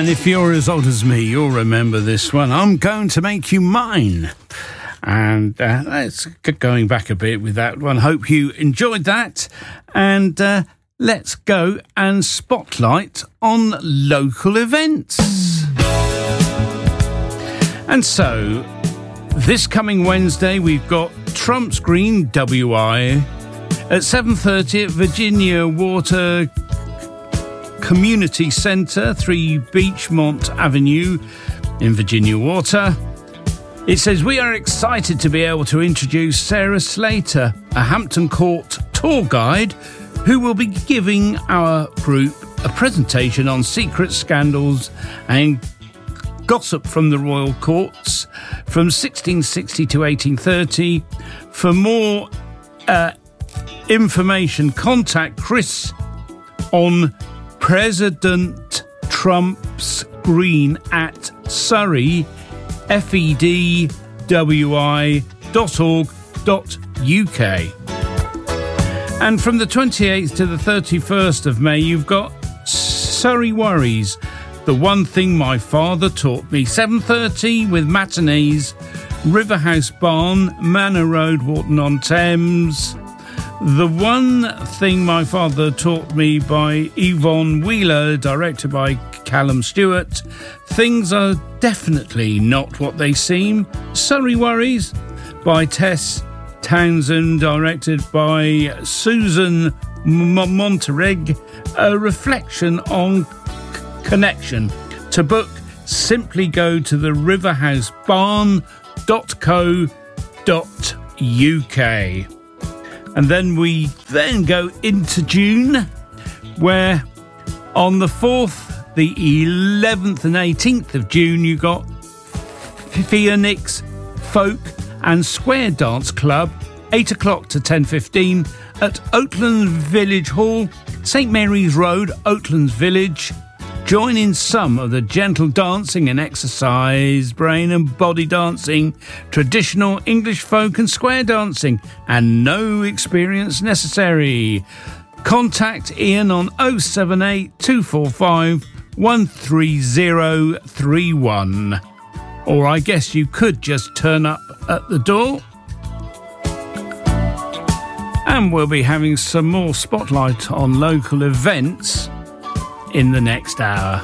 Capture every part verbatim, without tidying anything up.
And if you're as old as me, you'll remember this one. I'm Going to Make You Mine. And uh, let's get going back a bit with that one. Hope you enjoyed that. And uh, let's go and spotlight on local events. And so, this coming Wednesday, we've got Trump's Green W I at seven thirty at Virginia Water Community Centre, three Beachmont Avenue in Virginia Water. It says, we are excited to be able to introduce Sarah Slater, a Hampton Court tour guide, who will be giving our group a presentation on secret scandals and gossip from the royal courts from sixteen sixty to eighteen thirty. For more uh, information, contact Chris on President Trump's Green at Surrey, F E D W I dot org dot U K. And from the twenty-eighth to the thirty-first of May, you've got Surrey Worries, The One Thing My Father Taught Me, seven thirty with matinees, Riverhouse Barn, Manor Road, Walton-on-Thames. The One Thing My Father Taught Me by Yvonne Wheeler, directed by Callum Stewart. Things Are Definitely Not What They Seem. Surrey Worries by Tess Townsend, directed by Susan M- Montereg. A reflection on c- connection. To book, simply go to the riverhouse barn dot co dot U K. And then we then go into June, where on the fourth, the eleventh and eighteenth of June, you got Phoenix Folk and Square Dance Club, eight o'clock to ten fifteen at Oatlands Village Hall, St Mary's Road, Oatlands Village. Join in some of the gentle dancing and exercise, brain and body dancing, traditional English folk and square dancing, and no experience necessary. Contact Ian on oh seven eight, two four five, one three oh three one. Or I guess you could just turn up at the door. And we'll be having some more spotlight on local events in the next hour.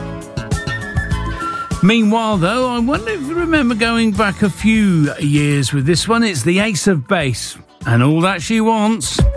Meanwhile, though, I wonder if you remember going back a few years with this one. It's the Ace of Base and All That She Wants.